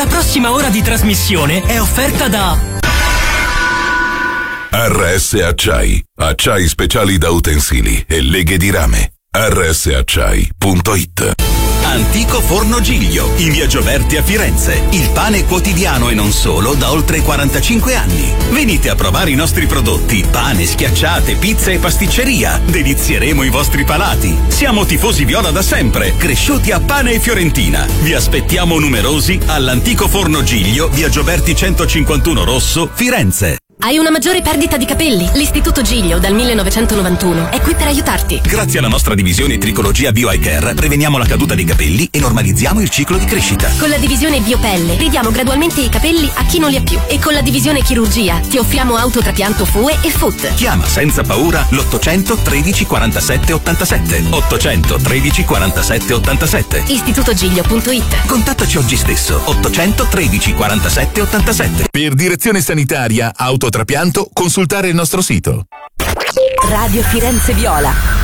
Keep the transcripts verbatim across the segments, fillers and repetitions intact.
La prossima ora di trasmissione è offerta da R S Acciai, acciai speciali da utensili e leghe di rame. R S acciai punto it. Antico Forno Giglio, in via Gioberti a Firenze. Il pane quotidiano e non solo da oltre quarantacinque anni. Venite a provare i nostri prodotti, pane, schiacciate, pizza e pasticceria. Delizieremo i vostri palati. Siamo tifosi viola da sempre, cresciuti a pane e fiorentina. Vi aspettiamo numerosi all'Antico Forno Giglio, via Gioberti centocinquantuno Rosso, Firenze. Hai una maggiore perdita di capelli? L'Istituto Giglio dal millenovecentonovantuno è qui per aiutarti. Grazie alla nostra divisione Tricologia Bio Eye Care preveniamo la caduta dei capelli e normalizziamo il ciclo di crescita. Con la divisione Biopelle ridiamo gradualmente i capelli a chi non li ha più. E con la divisione Chirurgia ti offriamo autotrapianto F U E e F U T. Chiama senza paura l'ottocento tredici quarantasette ottantasette. ottocento tredici quarantasette ottantasette. Istitutogiglio punto it. Contattaci oggi stesso. ottocento tredici quarantasette ottantasette. Per direzione sanitaria autotrapianto consultare il nostro sito. Radio Firenze Viola.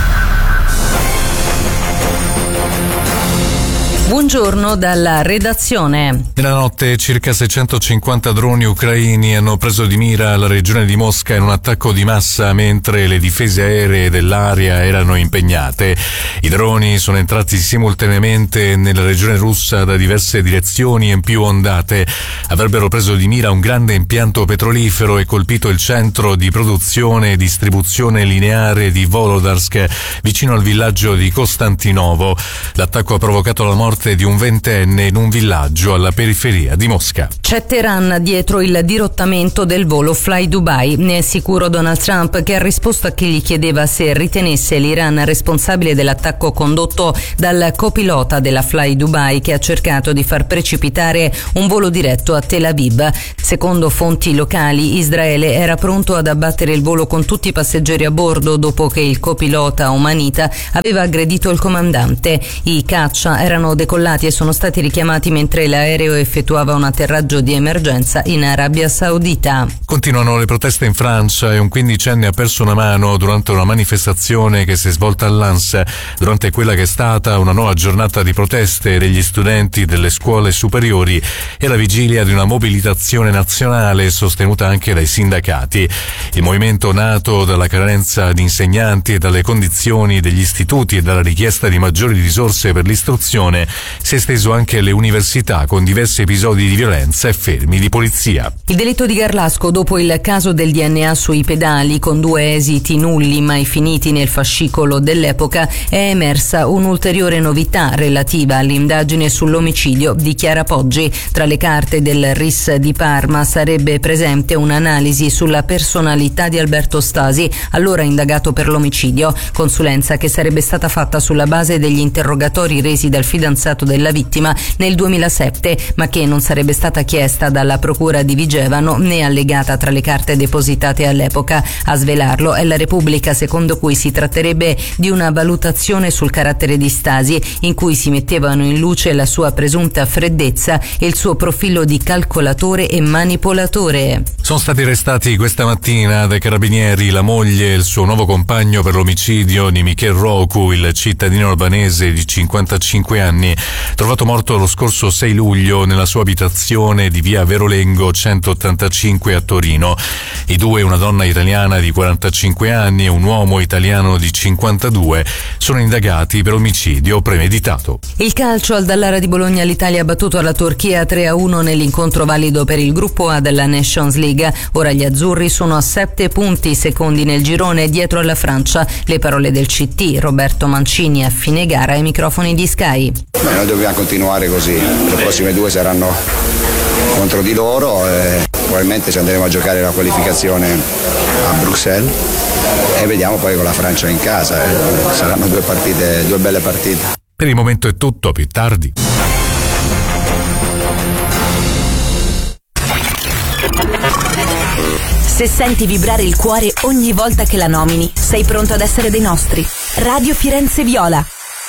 Buongiorno dalla redazione. Nella notte circa seicentocinquanta droni ucraini hanno preso di mira la regione di Mosca in un attacco di massa mentre le difese aeree dell'area erano impegnate. I droni sono entrati simultaneamente nella regione russa da diverse direzioni e in più ondate. Avrebbero preso di mira un grande impianto petrolifero e colpito il centro di produzione e distribuzione lineare di Volodarsk, vicino al villaggio di Costantinovo. L'attacco ha provocato la morte di un ventenne in un villaggio alla periferia di Mosca. C'è Teheran dietro il dirottamento del volo Fly Dubai. Ne è sicuro Donald Trump, che ha risposto a chi gli chiedeva se ritenesse l'Iran responsabile dell'attacco condotto dal copilota della Fly Dubai, che ha cercato di far precipitare un volo diretto a Tel Aviv. Secondo fonti locali, Israele era pronto ad abbattere il volo con tutti i passeggeri a bordo dopo che il copilota omanita aveva aggredito il comandante. I caccia erano decollati e sono stati richiamati mentre l'aereo effettuava un atterraggio di emergenza in Arabia Saudita. Continuano le proteste in Francia e un quindicenne ha perso una mano durante una manifestazione che si è svolta a Lens, durante quella che è stata una nuova giornata di proteste degli studenti delle scuole superiori e la vigilia di una mobilitazione nazionale sostenuta anche dai sindacati. Il movimento, nato dalla carenza di insegnanti e dalle condizioni degli istituti e dalla richiesta di maggiori risorse per l'istruzione, si è esteso anche alle università, con diversi episodi di violenza e fermi di polizia. Il delitto di Garlasco, dopo il caso del D N A sui pedali con due esiti nulli mai finiti nel fascicolo dell'epoca, è emersa un'ulteriore novità relativa all'indagine sull'omicidio di Chiara Poggi. Tra le carte del R I S di Parma sarebbe presente un'analisi sulla personalità di Alberto Stasi, allora indagato per l'omicidio, consulenza che sarebbe stata fatta sulla base degli interrogatori resi dal fidanzato della vittima nel duemilasette, ma che non sarebbe stata chiesta dalla procura di Vigevano né allegata tra le carte depositate all'epoca. A svelarlo è la Repubblica, secondo cui si tratterebbe di una valutazione sul carattere di Stasi, in cui si mettevano in luce la sua presunta freddezza e il suo profilo di calcolatore e manipolatore. Sono stati arrestati questa mattina dai carabinieri la moglie e il suo nuovo compagno per l'omicidio di Michel Roku, il cittadino albanese di cinquantacinque anni, trovato morto lo scorso sei luglio nella sua abitazione di via Verolengo centottantacinque a Torino. I due, una donna italiana di quarantacinque anni e un uomo italiano di cinquantadue, sono indagati per omicidio premeditato. Il calcio, al Dallara di Bologna l'Italia ha battuto la Turchia tre a uno nell'incontro valido per il gruppo A della Nations League. Ora gli azzurri sono a sette punti, secondi nel girone, dietro alla Francia. Le parole del C T Roberto Mancini a fine gara ai microfoni di Sky. Beh, noi dobbiamo continuare così, le prossime due saranno contro di loro e probabilmente ci andremo a giocare la qualificazione a Bruxelles e vediamo poi con la Francia in casa, eh. Saranno due partite, due belle partite. Per il momento è tutto, più tardi. Se senti vibrare il cuore ogni volta che la nomini, sei pronto ad essere dei nostri. Radio Firenze Viola.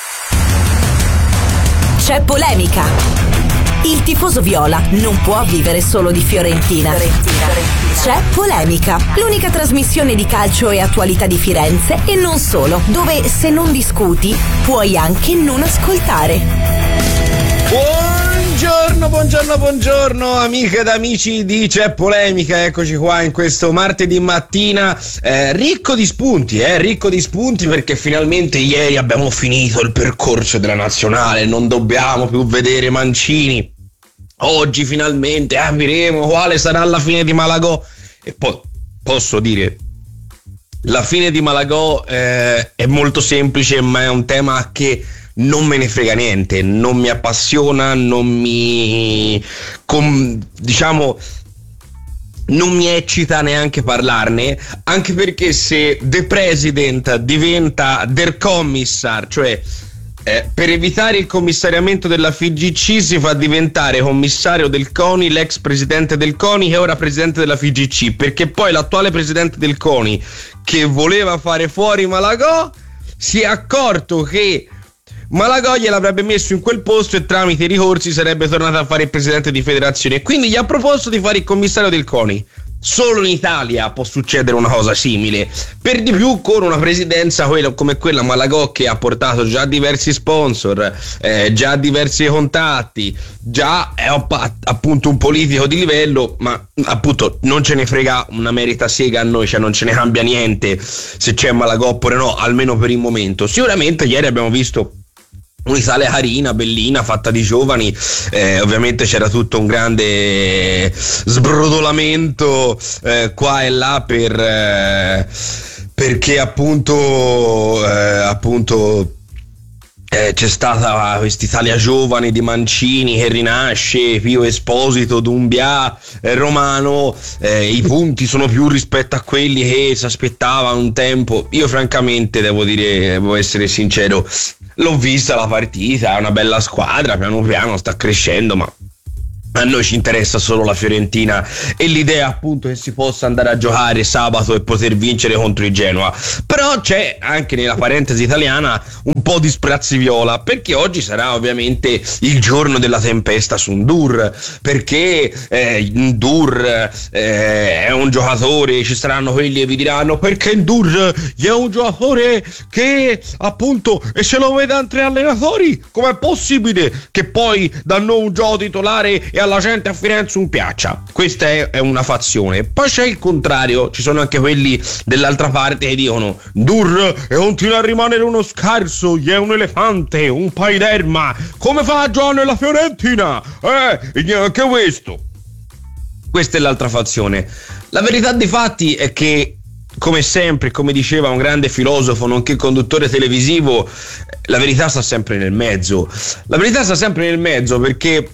C'è polemica. Il tifoso viola non può vivere solo di Fiorentina. C'è polemica, l'unica trasmissione di calcio e attualità di Firenze e non solo, dove se non discuti puoi anche non ascoltare. Buongiorno, buongiorno Buongiorno, buongiorno amiche ed amici di C'è Polemica, eccoci qua in questo martedì mattina eh, ricco di spunti, eh, ricco di spunti perché finalmente ieri abbiamo finito il percorso della nazionale, non dobbiamo più vedere Mancini, oggi finalmente capiremo quale sarà la fine di Malagò e poi posso dire la fine di Malagò eh, è molto semplice, ma è un tema che non me ne frega niente, non mi appassiona, non mi com, diciamo non mi eccita neanche parlarne, anche perché se The President diventa Der Kommissar, cioè eh, per evitare il commissariamento della F I G C si fa diventare commissario del CONI l'ex presidente del CONI che è ora presidente della F I G C, perché poi l'attuale presidente del CONI che voleva fare fuori Malagò si è accorto che Malagò gliel'avrebbe messo in quel posto e tramite i ricorsi sarebbe tornato a fare il presidente di federazione, quindi gli ha proposto di fare il commissario del CONI. Solo in Italia può succedere una cosa simile, per di più con una presidenza come quella Malagò che ha portato già diversi sponsor, eh, già diversi contatti, già è appunto un politico di livello, ma appunto non ce ne frega una merita sega a noi, cioè non ce ne cambia niente se c'è Malagò oppure no, almeno per il momento. Sicuramente ieri abbiamo visto un'Italia carina, bellina, fatta di giovani, eh, ovviamente c'era tutto un grande sbrodolamento eh, qua e là per eh, perché appunto eh, appunto Eh, c'è stata quest'Italia giovane di Mancini che rinasce, Pio Esposito, Doumbia, eh, Romano, eh, i punti sono più rispetto a quelli che si aspettava un tempo. Io francamente devo dire, devo essere sincero, l'ho vista la partita, è una bella squadra, piano piano sta crescendo, ma a noi ci interessa solo la Fiorentina e l'idea appunto che si possa andare a giocare sabato e poter vincere contro il Genoa. Però c'è anche nella parentesi italiana un po' di sprazzi-viola, perché oggi sarà ovviamente il giorno della tempesta su Ndur, perché eh, Ndur eh, è un giocatore, ci saranno quelli che vi diranno perché Ndur è un giocatore che appunto e se lo vedono tre allenatori, com'è possibile che poi danno un gioco titolare e alla gente a Firenze non piaccia? Questa è, è una fazione. Poi c'è il contrario, ci sono anche quelli dell'altra parte che dicono Ndur e continua a rimanere uno scarso, è un elefante, un paiderma, come fa a giocare nella Fiorentina? Eh, anche questo. Questa è l'altra fazione. La verità dei fatti è che, come sempre, come diceva un grande filosofo nonché conduttore televisivo, la verità sta sempre nel mezzo. La verità sta sempre nel mezzo perché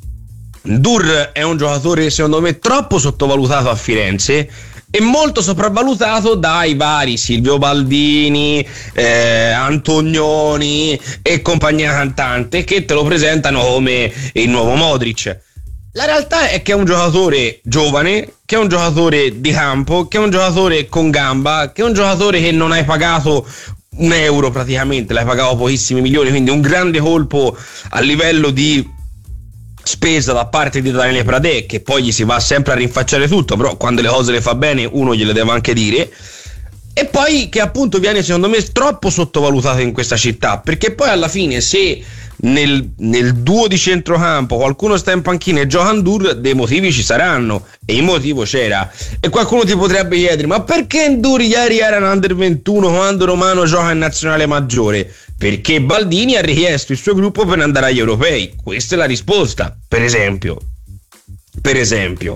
Ndur è un giocatore secondo me troppo sottovalutato a Firenze e molto sopravvalutato dai vari Silvio Baldini, eh, Antonioni e compagnia cantante che te lo presentano come il nuovo Modric. La realtà è che è un giocatore giovane, che è un giocatore di campo, che è un giocatore con gamba, che è un giocatore che non hai pagato un euro praticamente, l'hai pagato pochissimi milioni, quindi un grande colpo a livello di spesa da parte di Daniele Pradè, che poi gli si va sempre a rinfacciare tutto, però quando le cose le fa bene uno gliele deve anche dire, e poi che appunto viene secondo me troppo sottovalutato in questa città, perché poi alla fine se nel, nel duo di centrocampo qualcuno sta in panchina e gioca Ndur, dei motivi ci saranno e il motivo c'era, e qualcuno ti potrebbe chiedere ma perché Ndur ieri era in under ventuno quando Romano gioca in nazionale maggiore? Perché Baldini ha richiesto il suo gruppo per andare agli europei. Questa è la risposta, per esempio. Per esempio.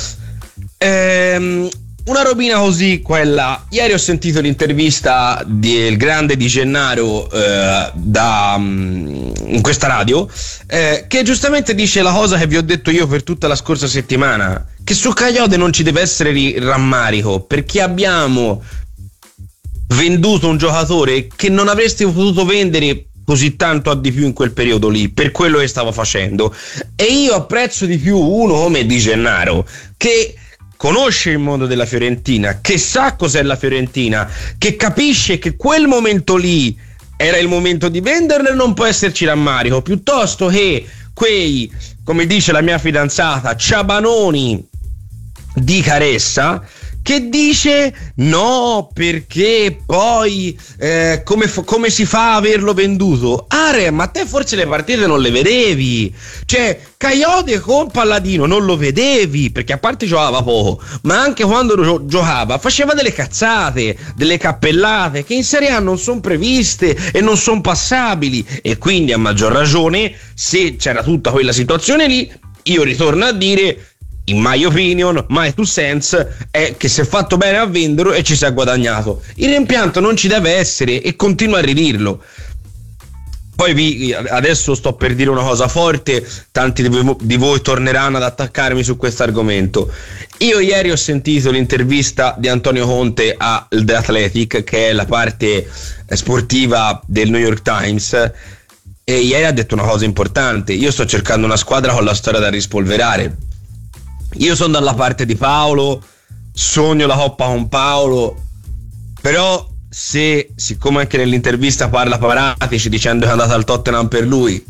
Ehm, una robina così, quella. Ieri ho sentito l'intervista del grande Di Gennaro eh, da, um, in questa radio, eh, che giustamente dice la cosa che vi ho detto io per tutta la scorsa settimana, che su Kayode non ci deve essere rammarico, perché abbiamo venduto un giocatore che non avresti potuto vendere così tanto a di più in quel periodo lì, per quello che stavo facendo. E io apprezzo di più uno come Di Gennaro, che conosce il mondo della Fiorentina, che sa cos'è la Fiorentina, che capisce che quel momento lì era il momento di venderlo e non può esserci rammarico, piuttosto che quei, come dice la mia fidanzata, ciabanoni di Caressa che dice no perché poi eh, come, come si fa a averlo venduto? Are, ma te forse le partite non le vedevi, cioè Coyote con Palladino non lo vedevi, perché a parte giocava poco, ma anche quando giocava faceva delle cazzate, delle cappellate che in Serie A non sono previste e non sono passabili, e quindi a maggior ragione se c'era tutta quella situazione lì, io ritorno a dire, in my opinion, my two cents, è che si è fatto bene a venderlo e ci si è guadagnato. Il rimpianto non ci deve essere e continuo a ridirlo. Poi vi, adesso sto per dire una cosa forte, tanti di voi, di voi torneranno ad attaccarmi su questo argomento. Io ieri ho sentito l'intervista di Antonio Conte a The Athletic, che è la parte sportiva del New York Times, e ieri ha detto una cosa importante: io sto cercando una squadra con la storia da rispolverare. Io sono dalla parte di Paolo, sogno la Coppa con Paolo, però se, siccome anche nell'intervista parla Paratici dicendo che è andato al Tottenham per lui,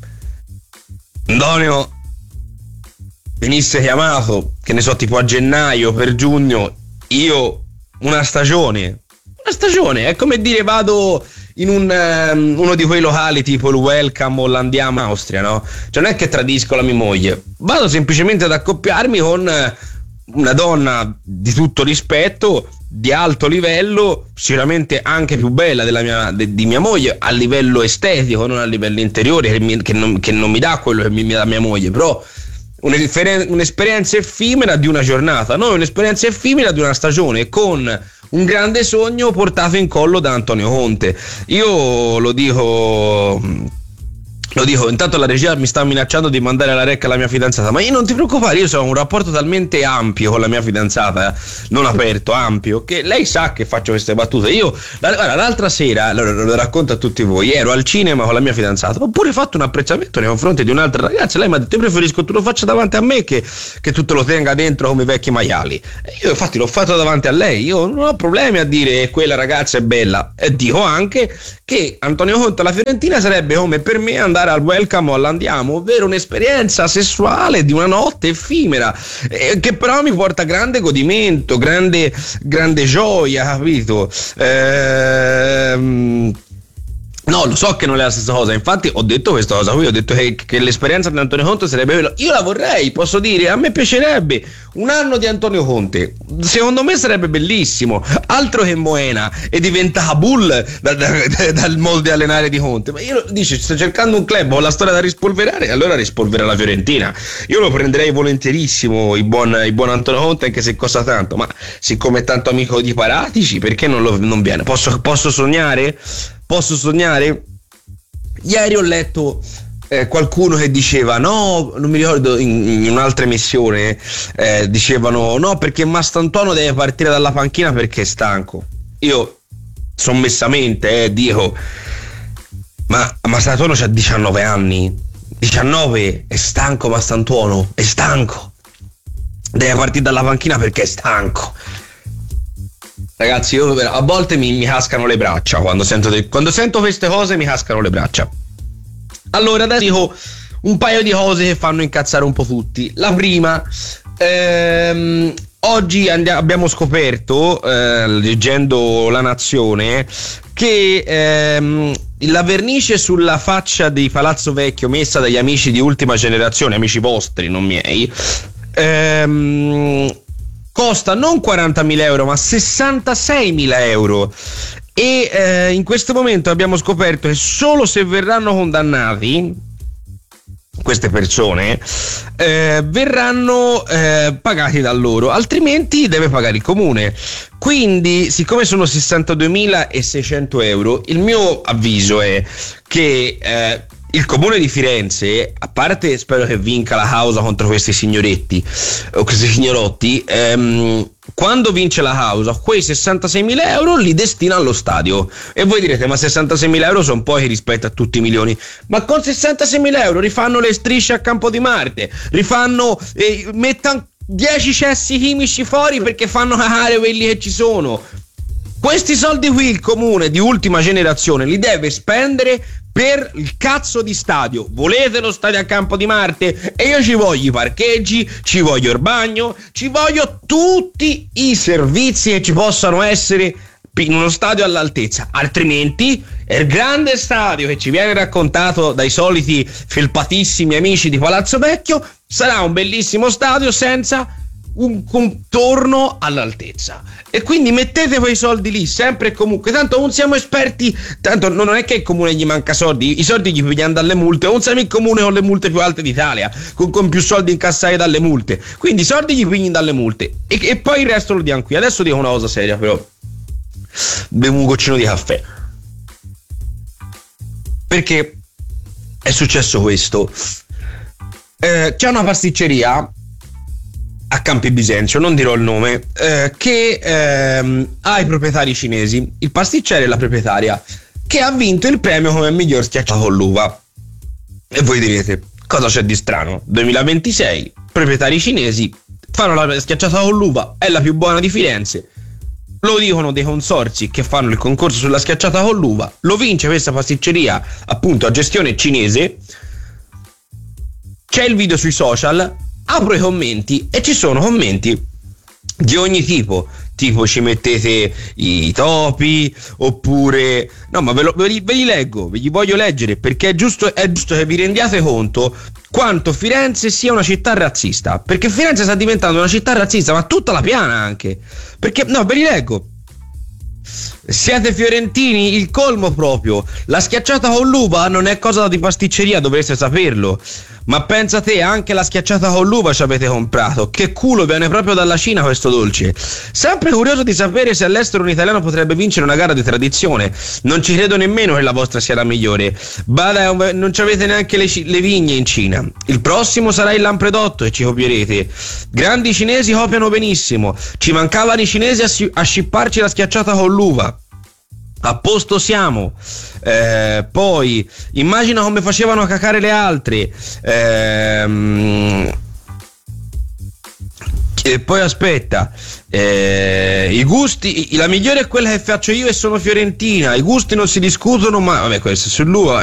Antonio venisse chiamato, che ne so, tipo a gennaio, per giugno, io una stagione, una stagione, è come dire vado in un, um, uno di quei locali tipo il Welcome o l'Andiamo in Austria, no? Cioè non è che tradisco la mia moglie, vado semplicemente ad accoppiarmi con una donna di tutto rispetto, di alto livello, sicuramente anche più bella della mia, de, di mia moglie a livello estetico, non a livello interiore, che, mi, che, non, che non mi dà quello che mi, mi dà mia moglie, però un'esperienza effimera di una giornata, non un'esperienza effimera di una stagione, con un grande sogno portato in collo da Antonio Conte. Io lo dico, lo dico, intanto la regia mi sta minacciando di mandare alla recca la mia fidanzata, ma io non ti preoccupare, io ho un rapporto talmente ampio con la mia fidanzata, non aperto, ampio, che lei sa che faccio queste battute. Io guarda, l'altra sera, lo, lo racconto a tutti voi, ero al cinema con la mia fidanzata, ho pure fatto un apprezzamento nei confronti di un'altra ragazza, lei mi ha detto: io preferisco che tu lo faccia davanti a me che, che tu te lo tenga dentro come i vecchi maiali. E io infatti l'ho fatto davanti a lei, io non ho problemi a dire quella ragazza è bella, e dico anche che Antonio Conte alla Fiorentina sarebbe come per me andare al Welcome o all'Andiamo, ovvero un'esperienza sessuale di una notte effimera, eh, che però mi porta grande godimento, grande, grande gioia, capito? Ehm... No, lo so che non è la stessa cosa, infatti ho detto questa cosa qui, ho detto che, che l'esperienza di Antonio Conte sarebbe quella. Io la vorrei, posso dire, a me piacerebbe un anno di Antonio Conte, secondo me sarebbe bellissimo, altro che Moena e diventa Kabul da, da, da, dal modo di allenare di Conte. Ma io dice, sto cercando un club, ho la storia da rispolverare, allora rispolvera la Fiorentina. Io lo prenderei volentierissimo il buon, il buon Antonio Conte, anche se costa tanto, ma siccome è tanto amico di Paratici, perché non, lo, non viene? Posso, posso sognare? Posso sognare? Ieri ho letto eh, qualcuno che diceva no, non mi ricordo, in, in un'altra emissione eh, dicevano no, perché Mastantuono deve partire dalla panchina perché è stanco. Io sommessamente eh, dico, ma Mastantuono c'ha diciannove anni, diciannove, è stanco Mastantuono, è stanco, deve partire dalla panchina perché è stanco. Ragazzi, io a volte mi, mi cascano le braccia quando sento, de- quando sento queste cose, mi cascano le braccia. Allora adesso dico un paio di cose che fanno incazzare un po' tutti. La prima, ehm, oggi andiamo, abbiamo scoperto, eh, leggendo La Nazione, che ehm, la vernice sulla faccia di Palazzo Vecchio messa dagli amici di ultima generazione, amici vostri, non miei, ehm, costa non quarantamila euro ma sessantaseimila euro, e eh, in questo momento abbiamo scoperto che solo se verranno condannati queste persone eh, verranno eh, pagati da loro, altrimenti deve pagare il comune. Quindi, siccome sono sessantaduemilaseicento euro, il mio avviso è che eh, il comune di Firenze, a parte spero che vinca la causa contro questi signoretti o questi signorotti, ehm, quando vince la causa, quei sessantaseimila euro li destina allo stadio. E voi direte, ma sessantaseimila euro sono pochi rispetto a tutti i milioni. Ma con sessantaseimila euro rifanno le strisce a Campo di Marte, rifanno, eh, mettono dieci cessi chimici fuori perché fanno cagare quelli che ci sono. Questi soldi qui il comune di ultima generazione li deve spendere per il cazzo di stadio. Volete lo stadio a Campo di Marte? E io ci voglio i parcheggi, ci voglio il bagno, ci voglio tutti i servizi che ci possano essere in uno stadio all'altezza. Altrimenti il grande stadio che ci viene raccontato dai soliti felpatissimi amici di Palazzo Vecchio sarà un bellissimo stadio senza un contorno all'altezza. E quindi mettete quei soldi lì sempre e comunque, tanto non siamo esperti, tanto non è che il comune gli manca soldi, i soldi gli pigliano dalle multe, non siamo il comune con le multe più alte d'Italia, con, con più soldi incassati dalle multe, quindi i soldi gli pigliano dalle multe e, e poi il resto lo diamo qui. Adesso dico una cosa seria, però bevo un goccino di caffè, perché è successo questo. Eh, c'è una pasticceria a Campi Bisenzio, non dirò il nome, eh, che ehm, ha i proprietari cinesi, il pasticcere e la proprietaria, che ha vinto il premio come miglior schiacciato con l'uva. E voi direte, cosa c'è di strano? duemilaventisei, proprietari cinesi fanno la schiacciata con l'uva, è la più buona di Firenze. Lo dicono dei consorzi che fanno il concorso sulla schiacciata con l'uva, lo vince questa pasticceria appunto a gestione cinese. C'è il video sui social, apro i commenti e ci sono commenti di ogni tipo, tipo ci mettete i topi, oppure no, ma ve, lo, ve, li, ve li leggo, ve li voglio leggere, perché è giusto, è giusto che vi rendiate conto quanto Firenze sia una città razzista, perché Firenze sta diventando una città razzista, ma tutta la piana anche, perché no, ve li leggo. Siete fiorentini? Il colmo proprio. La schiacciata con l'uva non è cosa di pasticceria, dovreste saperlo. Ma pensa te, anche la schiacciata con l'uva ci avete comprato. Che culo, viene proprio dalla Cina questo dolce. Sempre curioso di sapere se all'estero un italiano potrebbe vincere una gara di tradizione. Non ci credo nemmeno che la vostra sia la migliore. Bada, non ci avete neanche le, le vigne in Cina. Il prossimo sarà il Lampredotto e ci copierete. Grandi cinesi copiano benissimo. Ci mancavano i cinesi a, si- a scipparci la schiacciata con l'uva. A posto siamo. Eh, poi immagina come facevano a cacare le altre. Ehm, e poi aspetta, eh, i gusti, la migliore è quella che faccio io e sono fiorentina. I gusti non si discutono, ma vabbè, questo sull'uva